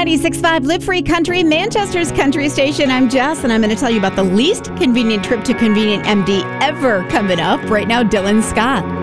96.5 Live Free Country, Manchester's country station. I'm Jess, and I'm going to tell you about the least convenient trip to Convenient MD ever coming up. Right now, Dylan Scott.